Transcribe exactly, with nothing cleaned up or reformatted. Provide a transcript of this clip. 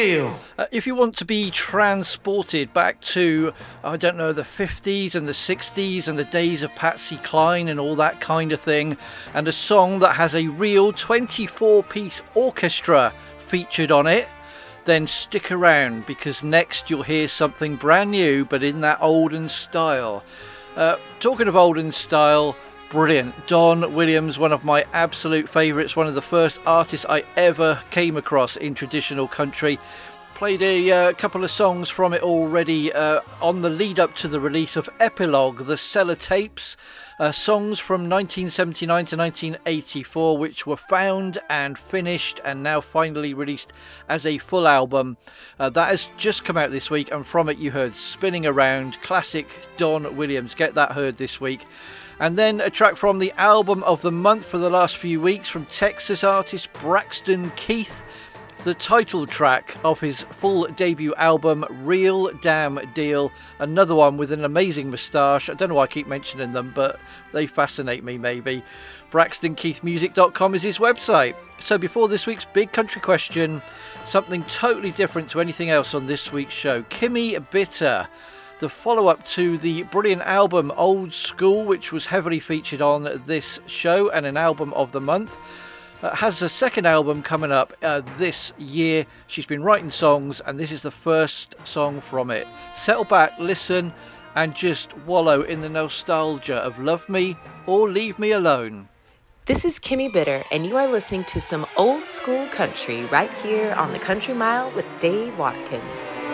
deal. Uh, if you want to be transported back to, I don't know, the fifties and the sixties and the days of Patsy Cline and all that kind of thing, and a song that has a real twenty-four piece orchestra featured on it, then stick around, because next you'll hear something brand new but in that olden style. Uh, talking of olden style, brilliant. Don Williams, one of my absolute favourites, one of the first artists I ever came across in traditional country. Played a uh, couple of songs from it already uh, on the lead up to the release of Epilogue, the Sellotapes, uh, songs from nineteen seventy-nine to nineteen eighty-four, which were found and finished and now finally released as a full album. Uh, that has just come out this week, and from it you heard Spinning Around, classic Don Williams. Get that heard this week. And then a track from the album of the month for the last few weeks from Texas artist Braxton Keith, the title track of his full debut album, Real Damn Deal. Another one with an amazing moustache. I don't know why I keep mentioning them, but they fascinate me maybe. braxton keith music dot com is his website. So before this week's big country question, something totally different to anything else on this week's show. Kimmy Bitter, the follow-up to the brilliant album Old School, which was heavily featured on this show and an album of the month. Uh, has a second album coming up uh, this year. She's been writing songs, and this is the first song from it. Settle back, listen, and just wallow in the nostalgia of Love Me or Leave Me Alone. This is Kimmy Bitter, and you are listening to some old school country right here on the Country Mile with Dave Watkins.